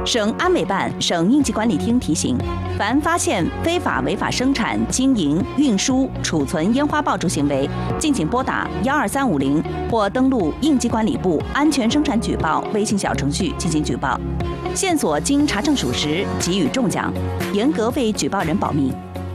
省安委办、省应急管理厅提醒：凡发现非法违法生产、经营、运输、储存烟花爆竹行为，敬请拨打12350或登录应急管理部安全生产举报微信小程序进行举报。线索经查证属实，给予重奖，严格为举报人保密。